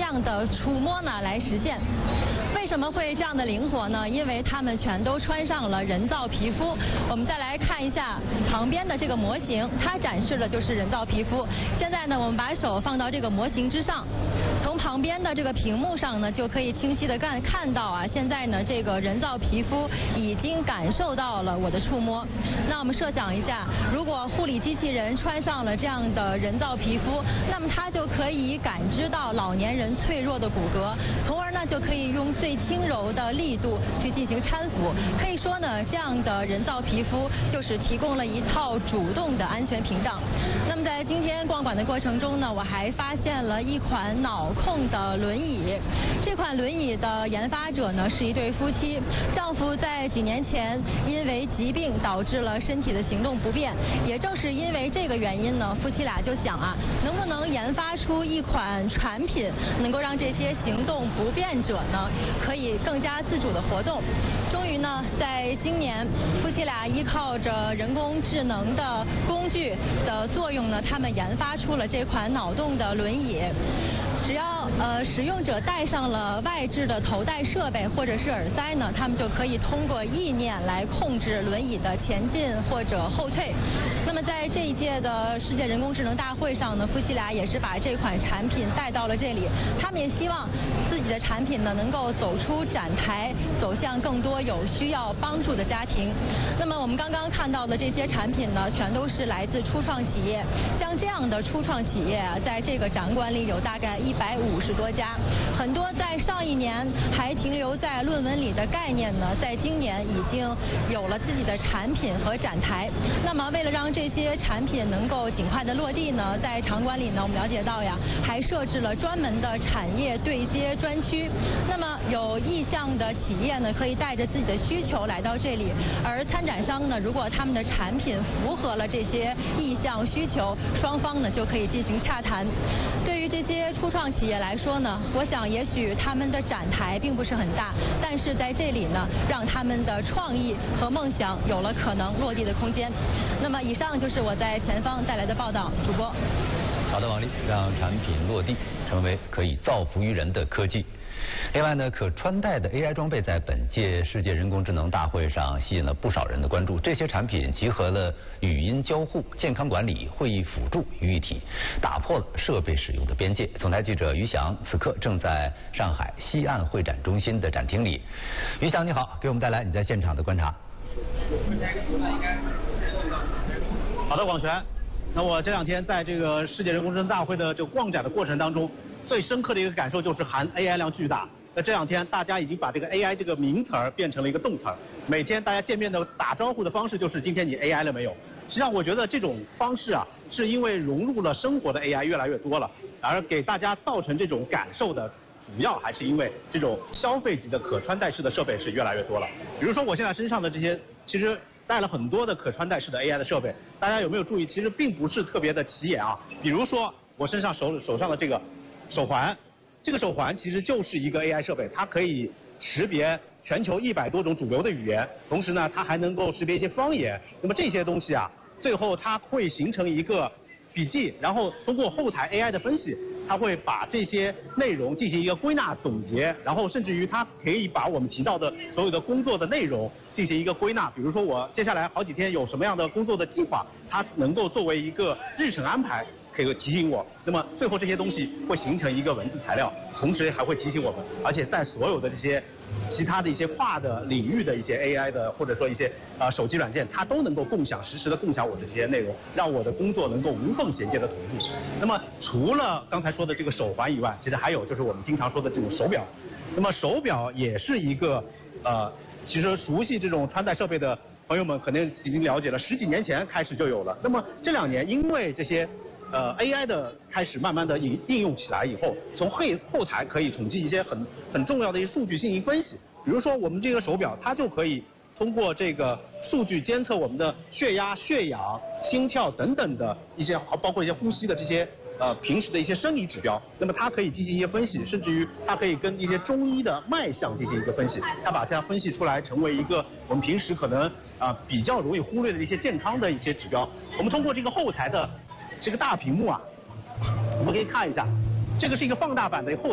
样的触摸呢来实现。为什么会这样的灵活呢？因为它们全都穿上了人造皮肤。我们再来看一下旁边的这个模型，它展示的就是人造皮肤。现在呢，我们把手放到这个模型之上，从旁边的这个屏幕上呢，就可以清晰的看到啊，现在呢这个人造皮肤已经感受到了我的触摸。那我们设想一下，如果护理机器人穿上了这样的人造皮肤，那么它就可以感知到老年人脆弱的骨骼，从而呢就可以用最轻柔的力度去进行搀扶。可以说呢，这样的人造皮肤就是提供了一套主动的安全屏障。那么在今天逛馆的过程中呢，我还发现了一款脑控的轮椅。这款轮椅的研发者呢是一对夫妻，丈夫在几年前因为疾病导致了身体的行动不便，也正是因为这个原因呢，夫妻俩就想啊，能不能研发出一款产品，能够让这些行动不便者呢可以更加自主的活动。终于呢，在今年，夫妻俩依靠着人工智能的工具的作用呢，他们研发出了这款脑动的轮椅。只要使用者戴上了外置的头戴设备或者是耳塞呢，他们就可以通过意念来控制轮椅的前进或者后退。那么在这一届的世界人工智能大会上呢，夫妻俩也是把这款产品带到了这里，他们也希望自己的产品呢能够走出展台，走向更多有需要帮助的家庭。那么我们刚刚看到的这些产品呢，全都是来自初创企业。像这样的初创企业啊，在这个展馆里有大概150多家，很多在上一年还停留在论文里的概念呢，在今年已经有了自己的产品和展台。那么为了让这些产品能够尽快的落地呢，在场馆里呢，我们了解到呀，还设置了专门的产业对接专区。那么有意向的企业呢，可以带着自己的需求来到这里，而参展商呢，如果他们的产品符合了这些意向需求，双方呢就可以进行洽谈。对于这些初创企业来说呢，我想也许他们的展台并不是很大，但是在这里呢，让他们的创意和梦想有了可能落地的空间。那么以上就是我在前方带来的报道，主播。 好的，王丽，让产品落地成为可以造福于人的科技。另外呢，可穿戴的 AI 装备在本届世界人工智能大会上吸引了不少人的关注。这些产品集合了语音交互、健康管理、会议辅助于一体，打破了设备使用的边界。总台记者于翔此刻正在上海西岸会展中心的展厅里。于翔你好，给我们带来你在现场的观察。 好的，广泉。那我这两天在这个世界人工智能大会的这个逛展的过程当中，最深刻的一个感受就是含 AI 量巨大。那这两天大家已经把这个 AI 这个名词儿变成了一个动词儿，每天大家见面的打招呼的方式就是今天你 AI 了没有？实际上我觉得这种方式啊，是因为融入了生活的 AI 越来越多了，而给大家造成这种感受的主要还是因为这种消费级的可穿戴式的设备是越来越多了。比如说我现在身上的这些，其实带了很多的可穿戴式的 AI 的设备，大家有没有注意？其实并不是特别的起眼啊。比如说我身上手上的这个手环，这个手环其实就是一个 AI 设备，它可以识别全球100多种主流的语言，同时呢，它还能够识别一些方言。那么这些东西啊，最后它会形成一个笔记，然后通过后台 AI 的分析，它会把这些内容进行一个归纳总结，然后甚至于它可以把我们提到的所有的工作的内容进行一个归纳。比如说我接下来好几天有什么样的工作的计划，它能够作为一个日程安排，可以提醒我。那么最后这些东西会形成一个文字材料，同时还会提醒我们，而且在所有的这些其他的一些跨的领域的一些 AI 的或者说一些手机软件，它都能够实时的共享我的这些内容，让我的工作能够无缝衔接的同步。那么除了刚才说的这个手环以外，其实还有就是我们经常说的这种手表。那么手表也是一个其实熟悉这种穿戴设备的朋友们可能已经了解了，10几年前开始就有了。那么这2年因为这些AI 的开始慢慢的应用起来以后，从后台可以统计一些很重要的一些数据进行分析。比如说我们这个手表，它就可以通过这个数据监测我们的血压、血氧、心跳等等的一些，包括一些呼吸的这些平时的一些生理指标。那么它可以进行一些分析，甚至于它可以跟一些中医的脉象进行一个分析，它把这样分析出来，成为一个我们平时可能比较容易忽略的一些健康的一些指标。我们通过这个后台的这个大屏幕啊，我们可以看一下，这个是一个放大版的后